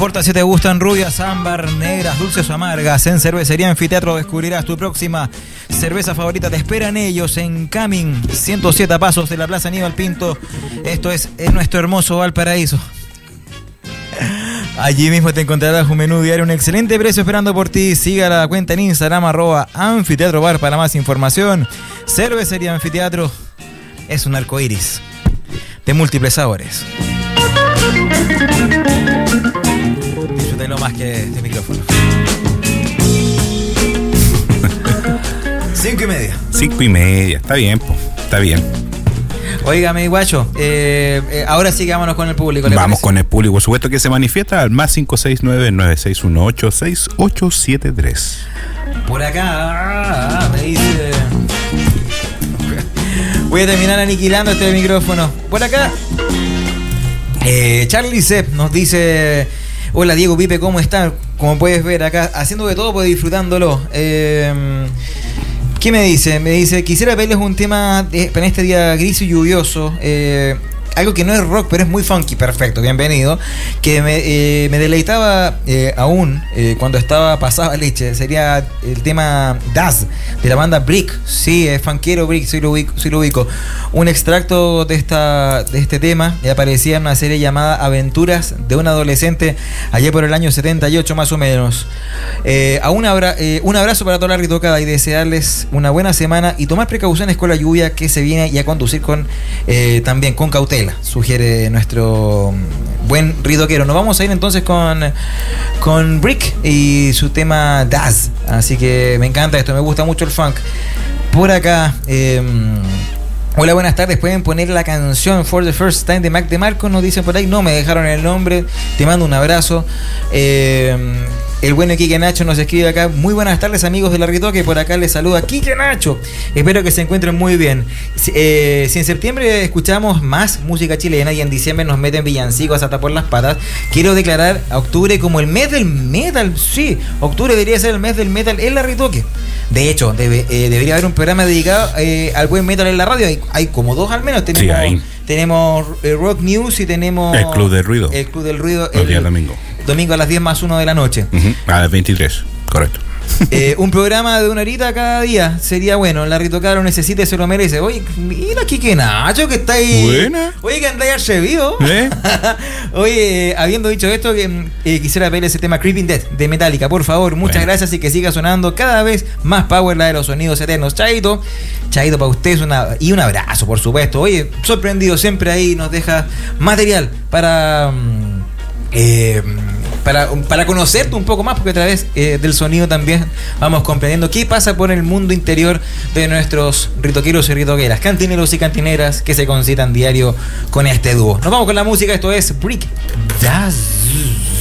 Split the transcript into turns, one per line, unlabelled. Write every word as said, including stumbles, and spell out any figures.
importa si te gustan rubias, ámbar, negras, dulces o amargas, en Cervecería Anfiteatro descubrirás tu próxima cerveza favorita. Te esperan ellos en Camin, ciento siete pasos de la Plaza Aníbal Pinto. Esto es en nuestro hermoso Valparaíso. Allí mismo te encontrarás un menú diario, un excelente precio esperando por ti. Siga la cuenta en Instagram, arroba Anfiteatro Bar para más información. Cervecería Anfiteatro es un arco iris de múltiples sabores. Disfrútenlo más que de micrófono. Cinco y media.
Cinco y media, está bien, po. Está bien.
Óigame, guacho, eh, eh, ahora sí que vámonos con el público.
Vamos
parece?
con el público, por supuesto que se manifiesta al más cinco seis nueve, nueve seis uno ocho, seis ocho siete tres.
Por acá, ah, me dice... Voy a terminar aniquilando este micrófono. Por acá, eh, Charlie Sepp nos dice... Hola Diego, Pipe, ¿cómo están? Como puedes ver acá, haciendo de todo, pues disfrutándolo. Eh... ¿Qué me dice? Me dice, quisiera pedirles un tema de, en este día gris y lluvioso, eh, algo que no es rock, pero es muy funky. Perfecto, bienvenido. Que me, eh, me deleitaba eh, aún eh, cuando estaba pasada leche. Sería el tema Daz, de la banda Brick. Sí, es funkero Brick, sí lo ubico. Sí lo ubico. Un extracto de, esta, de este tema eh, aparecía en una serie llamada Aventuras de un adolescente, allá por el año setenta y ocho más o menos. Eh, a un, abra, eh, un abrazo para toda la ritocada y desearles una buena semana y tomar precauciones con la lluvia que se viene y a conducir con eh, también con cautela, sugiere nuestro buen ritoquero. Nos vamos a ir entonces con, con Brick y su tema Daz. Así que me encanta esto, me gusta mucho el funk. Por acá, eh, hola, buenas tardes. ¿Pueden poner la canción For the First Time de Mac DeMarco? Nos dicen por ahí. No me dejaron el nombre. Te mando un abrazo. Eh, el bueno Quique Nacho nos escribe acá. Muy buenas tardes, amigos de la Ritoque. Por acá les saluda Quique Nacho. Espero que se encuentren muy bien. Si, eh, si en septiembre escuchamos más música chilena y en diciembre nos meten villancicos hasta por las patas, quiero declarar a octubre como el mes del metal. Sí, octubre debería ser el mes del metal en la Ritoque. De hecho, debe, eh, debería haber un programa dedicado eh, al buen metal en la radio. Hay, hay como dos al menos. Tenemos, sí, hay. tenemos eh, Rock News y tenemos
el Club del Ruido.
El Club del Ruido.
El, el día domingo.
Domingo a las diez más uno de la noche.
Uh-huh. A las veintitrés, correcto.
Eh, un programa de una horita cada día sería bueno. La Ritocada lo necesita y se lo merece. Oye, mira Quique Nacho que está ahí.
Buena.
Oye, que andáis atrevido. ¿Eh? Oye, eh, habiendo dicho esto, que eh, quisiera pedirle ese tema Creeping Death de Metallica, por favor. Muchas bueno. gracias y que siga sonando cada vez más power la de los sonidos eternos. Chaito, Chaito para ustedes una, y un abrazo, por supuesto. Oye, sorprendido siempre ahí, nos deja material para... Eh, Para, para conocerte un poco más, porque a través eh, del sonido también vamos comprendiendo qué pasa por el mundo interior de nuestros ritoqueros y ritoqueras, cantineros y cantineras que se concitan diario con este dúo. Nos vamos con la música, esto es Brick Daz.